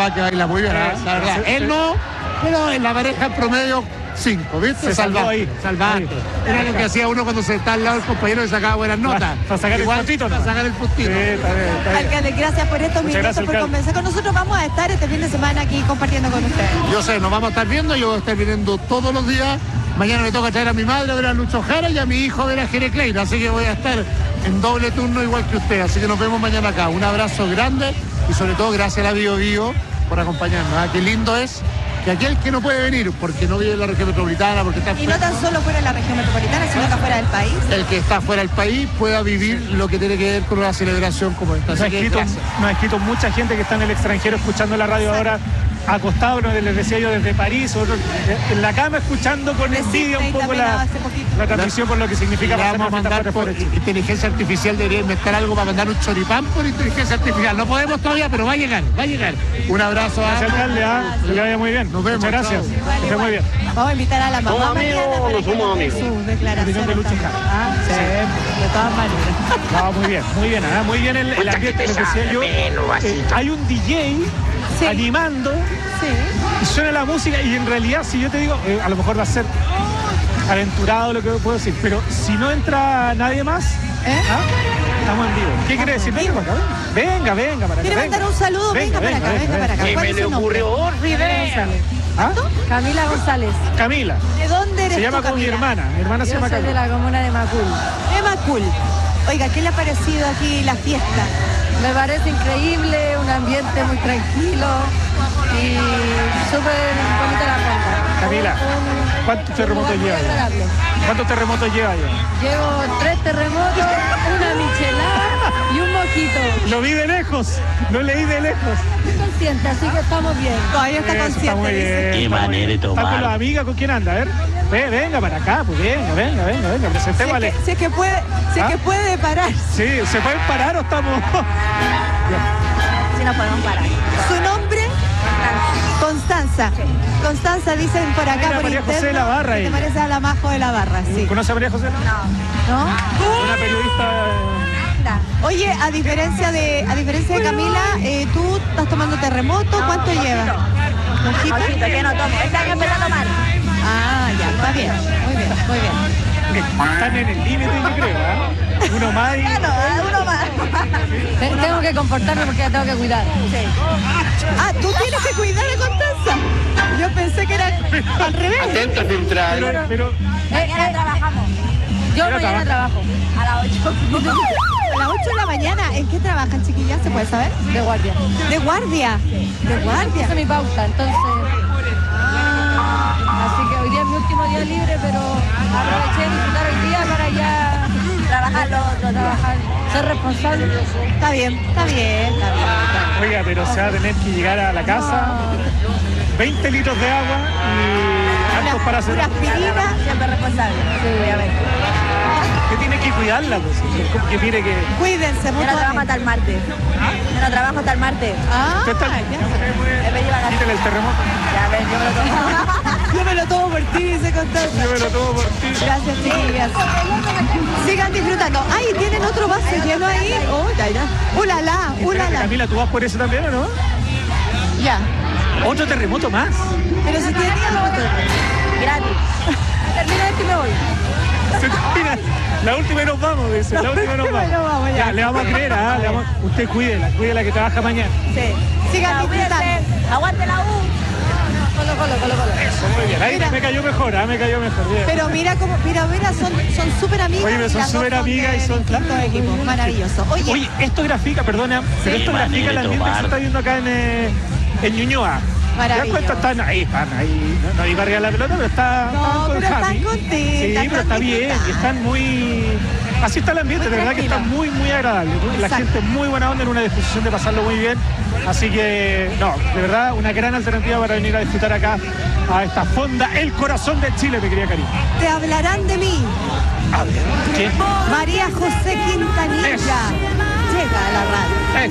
papá que baila muy bien, la verdad. Él no, pero en la pareja en promedio 5, ¿viste? Salvante. Era lo que hacía uno cuando se está al lado del compañero y sacaba buenas notas. Para sacar el puntito, ¿no? Para sacar el puntito. Sí, está bien. Alcalde, gracias por estos minutos, por conversar con nosotros. Vamos a estar este fin de semana aquí compartiendo con ustedes. Yo sé, nos vamos a estar viendo, yo voy a estar viniendo todos los días. Mañana me toca traer a mi madre a ver a Lucho Jara y a mi hijo a ver a Jere Klein, así que voy a estar en doble turno igual que usted, así que nos vemos mañana acá. Un abrazo grande y sobre todo gracias a la Bio Bio por acompañarnos. Qué lindo es que aquel que no puede venir porque no vive en la región metropolitana, porque está... Y no tan solo fuera de la región metropolitana, sino que fuera del país. El que está fuera del país pueda vivir lo que tiene que ver con una celebración como esta. Nos ha escrito mucha gente que está en el extranjero escuchando la radio ahora, acostado, como les decía yo, desde París, otros en la cama escuchando con envidia un poco la transmisión por lo que significa. Vamos a mandar por inteligencia artificial, debería inventar algo para mandar un choripán por inteligencia artificial. No podemos todavía, pero va a llegar. Un abrazo. Gracias, alcalde. Que vaya muy bien. Nos vemos. Muchas gracias. Que esté muy bien. Vamos a invitar a la mamá. ¿Somos amigos o no somos amigos? Su declaración de Lucho Jara. Sí, de todas maneras. No, muy bien el ambiente, lo que decía yo. Hay un DJ animando y suena la música y en realidad, si yo te digo, a lo mejor va a ser aventurado lo que puedo decir, pero si no entra nadie más, estamos en vivo. ¿Qué quiere decir? Venga para acá. Venga para acá. ¿Quiere mandar un saludo? Venga para acá. ¿Qué me le ocurrió? Camila González. Camila. ¿De dónde eres? Se llama como mi hermana. Mi hermana se llama Camila. Camila. De la comuna de Macul. De Macul. Oiga, ¿qué le ha parecido aquí la fiesta? Me parece increíble, un ambiente muy tranquilo y súper bonita la ronda. Camila, ¿cuántos terremotos lleva ya? ¿Cuántos terremotos lleva ya? Llevo 3 terremotos, una michelada y un mojito. Lo vi de lejos, lo leí de lejos. Estoy consciente, así que estamos bien. Todavía está Eso consciente. está muy bien. Qué manera de ¿Está con tomar. las amigas? ¿Con quién anda? A ver. Venga para acá, pues venga. Presentémosle. Si es que puede parar. Sí, ¿se pueden parar o estamos? Si nos podemos parar. ¿Su nombre? Constanza. Constanza, dicen por acá, Mira, por María interno. José de la Barra, que ella. te parece a la Majo de la Barra, sí. ¿Conoce a María José? ¿No? Una periodista. Oye, a diferencia de Camila, tú estás tomando terremoto, ¿cuánto llevas? ¿Mojito? que no tomo. Este año empecé a tomar. Ah, ya, está bien. Muy bien. Están en el límite, yo creo. Uno más y... Uno más. Tengo que comportarme porque la tengo que cuidar. Ah, tú tienes que cuidar a Constanza. Yo pensé que era al revés. Atenta central. Pero Mañana trabajamos. Yo mañana trabajo. A las 8. A las 8 de la mañana. ¿En qué trabajan, chiquillas? ¿Se puede saber? De guardia. ¿De guardia? ¿De guardia? Esa es mi pauta, entonces... Así que hoy día es mi último día libre, pero aproveché de disfrutar el día para ya trabajar lo otro, trabajar, ser responsable. Está bien. oiga, pero se va a tener que llegar a la casa, 20 litros de agua y hartos para hacer. Pura aspirina. Siempre responsable. Sí, obviamente. Que tiene que cuidarla, pues. Que tiene que... Cuídense Yo no trabajo mutuamente. hasta el martes. Yo no trabajo hasta el martes. Ah, ¿Qué tal? ya. Quítale el terremoto. Ya ves, yo me lo tomo. Yo me lo tomo por ti, dice Constanza. Yo me lo tomo por ti. Gracias, chiquillas. Sigan disfrutando. Ay, ¿tienen otro vaso lleno ahí? Oh, ya. Ulala. Camila, ¿tú vas por eso también o no? Ya. Otro terremoto más. Pero si tienen otro. Gratis. Termino esto y me voy. Se termina. La última y nos vamos, dice. La última y nos vamos. Nos vamos, ya. Le vamos a creer, Usted cuídela que trabaja mañana. Sí. Sigan disfrutando. Aguante la U. Colo. Eso, muy bien. Ahí Mira. me cayó mejor, bien. Pero mira cómo, mira, son súper amigas. Oye, pero son y las dos súper amigas y de son, distintos claro, equipos. Maravilloso. Oye, esto grafica, perdona, pero esto grafica el ambiente que se está viendo acá en Ñuñoa. ¿Te das Maravilloso. cuenta? Están ahí. No iba a arriba la pelota, pero está No, pero están happy. contentas. Sí, pero está bien, y están muy... Así está el ambiente, de verdad que está muy, muy agradable. La Exacto. gente muy buena onda, en una disposición de pasarlo muy bien. Así que, no, de verdad, una gran alternativa para venir a disfrutar acá a esta fonda, el corazón de Chile, mi querida Karina. Te hablarán de mí. A ver, ¿qué? María José Quintanilla Eso. llega a la radio.